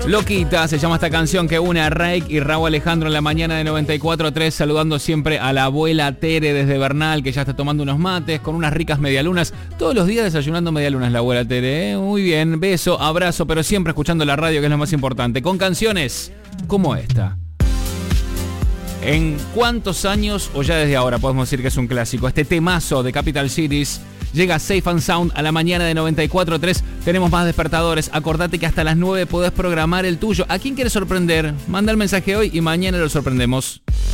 Loquita se llama esta canción que une a Rake y Raúl Alejandro en la mañana de 94.3, saludando siempre a la abuela Tere desde Bernal, que ya está tomando unos mates con unas ricas medialunas. Todos los días desayunando medialunas la abuela Tere, ¿eh? Muy bien, beso, abrazo, pero siempre escuchando la radio, que es lo más importante, con canciones como esta. ¿En cuántos años, o ya desde ahora podemos decir que es un clásico, este temazo de Capital Cities? Llega Safe and Sound a la mañana de 94.3. Tenemos más despertadores. Acordate que hasta las 9 podés programar el tuyo. ¿A quién quieres sorprender? Manda el mensaje hoy y mañana lo sorprendemos.